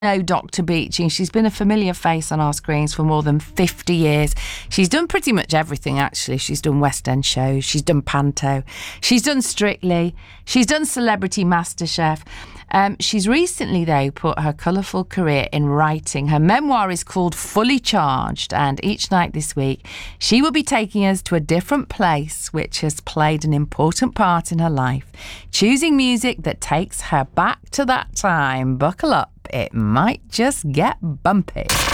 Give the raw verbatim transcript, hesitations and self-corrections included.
know Doctor Beeching. She's been a familiar face on our screens for more than fifty years. She's done pretty much everything, actually. She's done West End shows. She's done Panto. She's done Strictly. She's done Celebrity MasterChef. Um, she's recently, though, put her colourful career in writing. Her memoir is called Fully Charged, and each night this week, she will be taking us to a different place which has played an important part in her life, choosing music that takes her back to that time. Buckle up, it might just get bumpy.